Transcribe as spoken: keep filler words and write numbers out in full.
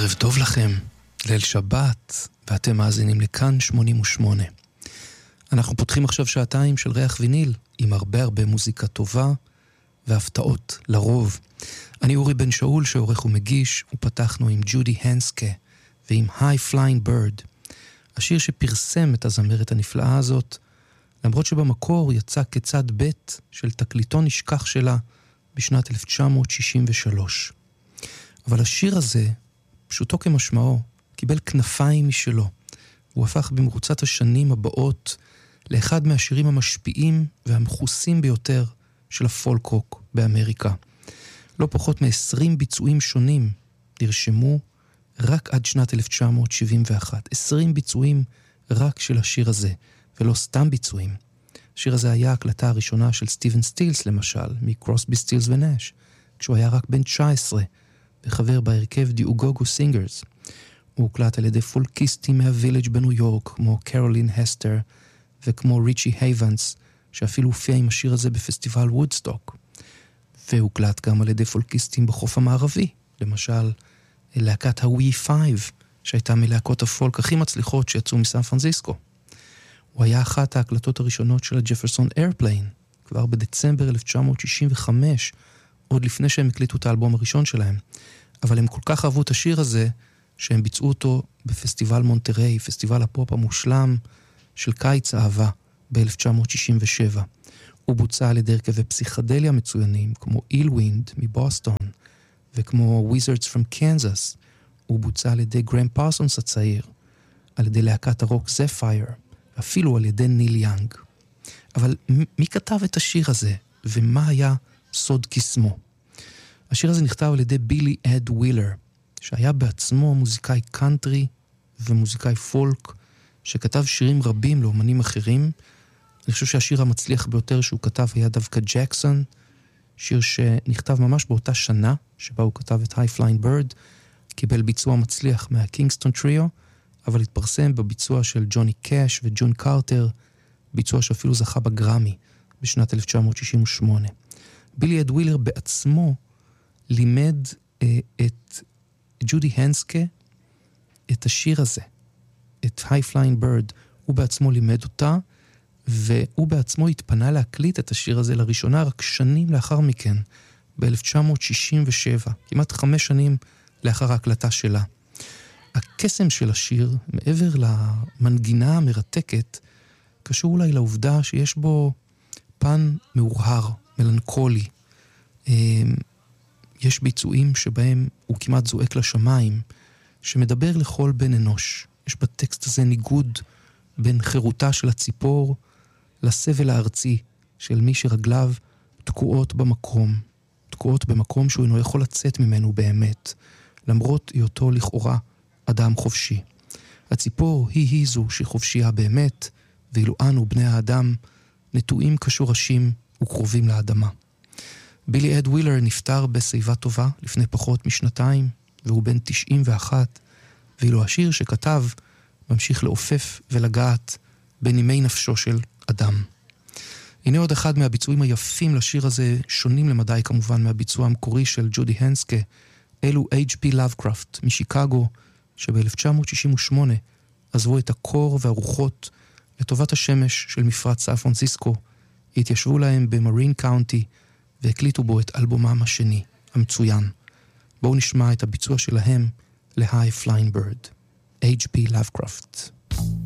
ערב טוב לכם, ליל שבת, ואתם מאזינים לכאן שמונים ושמונה. אנחנו פותחים עכשיו שעתיים של ריח ויניל, עם הרבה הרבה מוזיקה טובה והפתעות לרוב. אני אורי בן שאול שעורך ומגיש, ופתחנו עם ג'ודי הנסקה ועם High Flying Bird, השיר שפרסם את הזמרת הנפלאה הזאת, למרות שבמקור יצא כצד ב' של תקליטון נשכח שלה בשנת אלף תשע מאות שישים ושלוש. אבל השיר הזה, פשוטו כמשמעו, קיבל כנפיים משלו. הוא הפך במרוצת השנים הבאות לאחד מהשירים המשפיעים והמחוסים ביותר של הפולק רוק באמריקה. לא פחות מ-עשרים ביצועים שונים נרשמו רק עד שנת אלף תשע מאות שבעים ואחת. עשרים ביצועים רק של השיר הזה, ולא סתם ביצועים. השיר הזה היה ההקלטה הראשונה של סטיבן סטילס, למשל, מקרוסבי סטילס ונש, כשהוא היה רק בן תשע עשרה, וחבר בהרכב די אוגוגו סינגרס. הוא הוקלט על ידי פולקיסטים מהווילג' בניו יורק, כמו קרולין הסטר, וכמו ריצ'י הייבנס, שאפילו הופיע עם השיר הזה בפסטיבל וודסטוק. והוקלט גם על ידי פולקיסטים בחוף המערבי, למשל, להקת הווי פייב, שהייתה מלהקות הפולק הכי מצליחות שיצאו מסן פרנסיסקו. הוא היה אחת ההקלטות הראשונות של הג'פרסון איירפליין, כבר בדצמבר אלף תשע מאות שישים וחמש, עוד לפני שהם הקליטו את האלבום הראשון שלהם. אבל הם כל כך אהבו את השיר הזה, שהם ביצעו אותו בפסטיבל מונטריי, פסטיבל הפופ המושלם של קיץ האהבה ב-אלף תשע מאות שישים ושבע. הוא בוצע על ידי הרכבי פסיכדליה מצוינים, כמו אילווינד מבוסטון, וכמו Wizards from Kansas. הוא בוצע על ידי גרם פרסונס הצעיר, על ידי להקת הרוק זפייר, אפילו על ידי ניל יאנג. אבל מי כתב את השיר הזה, ומה היה סוד קסמו? השיר הזה נכתב על ידי בילי אד ווילר, שהיה בעצמו מוזיקאי קאנטרי ומוזיקאי פולק, שכתב שירים רבים לאומנים אחרים. אני חושב שהשיר המצליח ביותר שהוא כתב היה דווקא ג'קסון, שיר שנכתב ממש באותה שנה שבה הוא כתב את High Flying Bird, קיבל ביצוע מצליח מהקינגסטון טריו, אבל התפרסם בביצוע של ג'וני קאש וג'ון קארטר, ביצוע שאפילו זכה בגרמי בשנת אלף תשע מאות שישים ושמונה. בילי אד ווילר בעצמו לימד אה, את ג'ודי הנסקה את השיר הזה, את High Flying Bird. הוא בעצמו לימד אותה, והוא בעצמו התפנה להקליט את השיר הזה לראשונה רק שנים לאחר מכן, ב-אלף תשע מאות שישים ושבע, כמעט חמש שנים לאחר ההקלטה שלה. הקסם של השיר, מעבר למנגינה המרתקת, קשור אולי לעובדה שיש בו פן מאורהר, מלנכולי. יש ביצועים שבהם הוא כמעט זועק לשמיים, שמדבר לכל בן אנוש. יש בטקסט הזה ניגוד בין חירותה של הציפור לסבל הארצי של מי שרגליו תקועות במקום, תקועות במקום שהוא אינו יכול לצאת ממנו באמת, למרות היותו לכאורה אדם חופשי. הציפור היא-היא זו שחופשייה באמת, ואילו אנו, בני האדם, נטועים כשורשים וקרובים לאדמה. בילי אד ווילר נפטר בשיבה טובה לפני פחות משנתיים, והוא בן תשעים ואחת, ואילו השיר שכתב ממשיך לעופף ולגעת בנימי נפשו של אדם. הנה עוד אחד מהביצועים היפים לשיר הזה, שונים למדי כמובן מהביצוע המקורי של ג'ודי הנסקה, אלו אייץ' פי לאבקראפט משיקגו, שב-אלף תשע מאות שישים ושמונה עזבו את הקור והרוחות לטובת השמש של מפרץ סן פרנסיסקו, התיישבו להם במרין קאונטי והקליטו בו את אלבומם השני, המצוין. בואו נשמע את הביצוע שלהם ל-High Flying Bird, אייץ' פי לאבקראפט.